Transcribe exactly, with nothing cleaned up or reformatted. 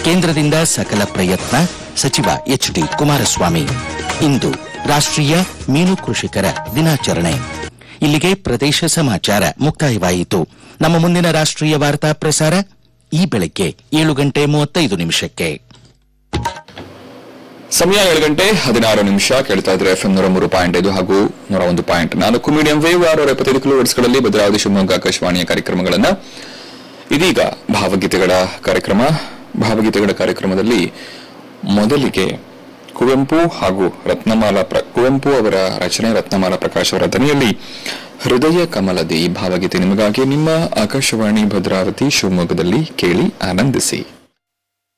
ಕೇಂದ್ರದಿಂದ ಸಕಲ ಪ್ರಯತ್ನ ಸಚಿವ ಎಚ್ ಡಿ ಕುಮಾರಸ್ವಾಮಿ. ಇಂದು ರಾಷ್ಟ್ರೀಯ ಮೀನು ಕೃಷಿಕರ ದಿನಾಚರಣೆ. ಇಲ್ಲಿಗೆ ಪ್ರದೇಶ ಸಮಾಚಾರ ಮುಕ್ತಾಯವಾಯಿತು. ನಮ್ಮ ಮುಂದಿನ ರಾಷ್ಟ್ರೀಯ ವಾರ್ತಾ ಪ್ರಸಾರ ಈ ಬೆಳಗ್ಗೆ ಏಳು ಗಂಟೆ ಮೂವತ್ತೈದು ನಿಮಿಷಕ್ಕೆ. ಸಮಯ ಏಳು ಗಂಟೆ ಹದಿನಾರು ನಿಮಿಷ. ಕೇಳ್ತಾ ಇದ್ರೆ ಎಫ್ಎಂ ನೂರ ಮೂರು ಪಾಯಿಂಟ್ ಐದು ಹಾಗೂ ನೂರ ಒಂದು ಪಾಯಿಂಟ್ ನಾಲ್ಕು ಮೀಡಿಯಂ ವೇವ್ ಆರು ಎಪ್ಪತ್ತೈದು ಕಿಲೋಮೀಟರ್ಗಳಲ್ಲಿ ಭದ್ರಾವತಿ ಶಿವಮೊಗ್ಗ ಆಕಾಶವಾಣಿಯ ಕಾರ್ಯಕ್ರಮಗಳನ್ನ ಇದೀಗ ಭಾವಗೀತೆಗಳ ಕಾರ್ಯಕ್ರಮ. ಭಾವಗೀತೆಗಳ ಕಾರ್ಯಕ್ರಮದಲ್ಲಿ ಮೊದಲಿಗೆ ಕುವೆಂಪು ಹಾಗೂ ರತ್ನಮಾಲಾ ಕುವೆಂಪು ಅವರ ರಚನೆ, ರತ್ನಮಾಲಾ ಪ್ರಕಾಶ್ ಅವರ ಧ್ವನಿಯಲ್ಲಿ ಹೃದಯ ಕಮಲದಿ ಭಾವಗೀತೆ ನಿಮಗಾಗಿ ನಿಮ್ಮ ಆಕಾಶವಾಣಿ ಭದ್ರಾವತಿ ಶಿವಮೊಗ್ಗದಲ್ಲಿ ಕೇಳಿ ಆನಂದಿಸಿ.